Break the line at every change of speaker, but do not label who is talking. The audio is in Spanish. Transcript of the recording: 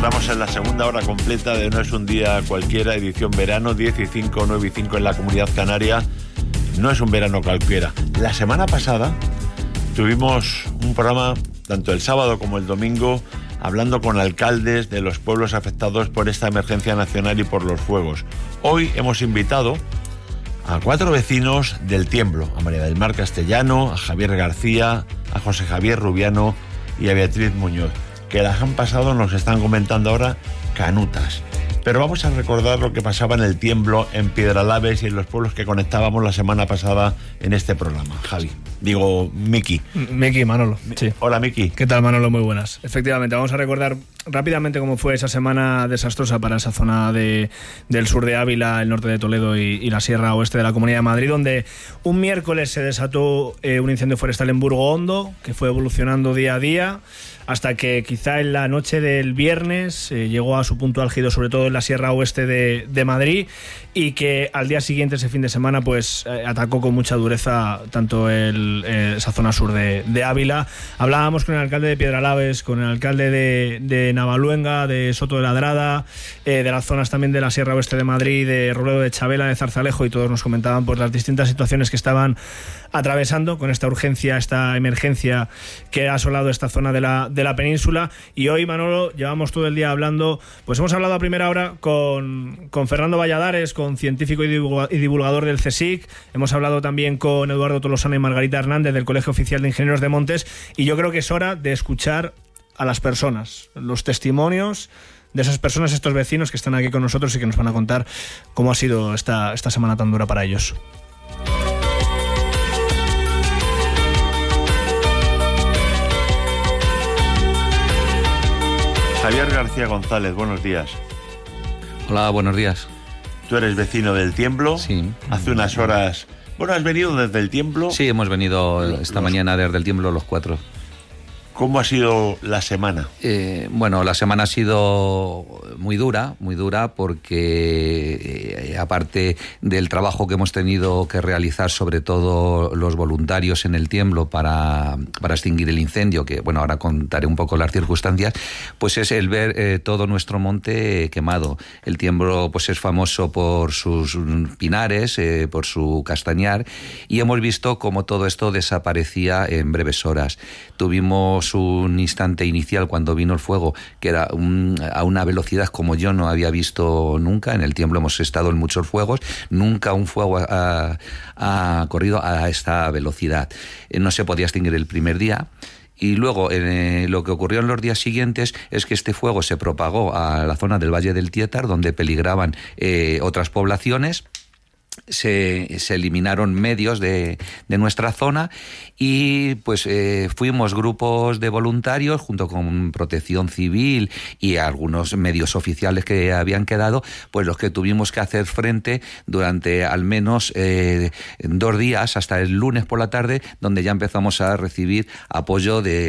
Entramos en la segunda hora completa de No es un día cualquiera, edición verano, 10 y 5, 9 y 5 en la Comunidad Canaria. No es un verano cualquiera. La semana pasada tuvimos un programa, tanto el sábado como el domingo, hablando con alcaldes de los pueblos afectados por esta emergencia nacional y por los fuegos. Hoy hemos invitado a 4 vecinos del Tiemblo, a María del Mar Castellano, a Javier García, a José Javier Rubiano y a Beatriz Muñoz, que las han pasado, nos están comentando ahora, canutas. Pero vamos a recordar lo que pasaba en el Tiemblo, en Piedralaves y en los pueblos que conectábamos la semana pasada en este programa. Javi, digo, Miki.
Miki, Manolo, sí.
Hola, Miki.
¿Qué tal, Manolo? Muy buenas. Efectivamente, vamos a recordar rápidamente cómo fue esa semana desastrosa para esa zona del sur de Ávila, el norte de Toledo y la sierra oeste de la Comunidad de Madrid, donde un miércoles se desató un incendio forestal en Burgo Hondo, que fue evolucionando día a día, hasta que quizá en la noche del viernes llegó a su punto álgido, sobre todo en la sierra oeste de Madrid, y que al día siguiente, ese fin de semana, pues atacó con mucha dureza tanto esa zona sur de Ávila. Hablábamos con el alcalde de Piedralaves, con el alcalde de Navaluenga, de Soto de Ladrada, de las zonas también de la sierra oeste de Madrid, de Robledo de Chabela, de Zarzalejo, y todos nos comentaban pues las distintas situaciones que estaban atravesando con esta urgencia, esta emergencia que ha asolado esta zona de la península. Y hoy, Manolo, llevamos todo el día hablando, pues hemos hablado a primera hora con Fernando Valladares, con científico y divulgador del CSIC, hemos hablado también con Eduardo Tolosano y Margarita Hernández del Colegio Oficial de Ingenieros de Montes, y yo creo que es hora de escuchar a las personas, los testimonios de esas personas, estos vecinos que están aquí con nosotros y que nos van a contar cómo ha sido esta semana tan dura para ellos.
Javier García González, buenos días.
Hola, buenos días.
Tú eres vecino del Tiemblo.
Sí.
Hace unas horas... Bueno, ¿has venido desde el Tiemblo?
Sí, hemos venido esta mañana desde el Tiemblo los 4.
¿Cómo ha sido la semana?
Bueno, la semana ha sido muy dura porque aparte del trabajo que hemos tenido que realizar, sobre todo los voluntarios en el Tiemblo para extinguir el incendio, que bueno, ahora contaré un poco las circunstancias, pues es el ver todo nuestro monte quemado. El Tiemblo pues es famoso por sus pinares, por su castañar, y hemos visto cómo todo esto desaparecía en breves horas. Tuvimos un instante inicial cuando vino el fuego que era a una velocidad como yo no había visto nunca. En el Tiemblo hemos estado en muchos fuegos, nunca un fuego ha corrido a esta velocidad. No se podía extinguir el primer día. Y luego lo que ocurrió en los días siguientes es que este fuego se propagó a la zona del Valle del Tietar, donde peligraban otras poblaciones. Se eliminaron medios de nuestra zona y pues fuimos grupos de voluntarios junto con Protección Civil y algunos medios oficiales que habían quedado, pues los que tuvimos que hacer frente durante al menos 2 días hasta el lunes por la tarde, donde ya empezamos a recibir apoyo de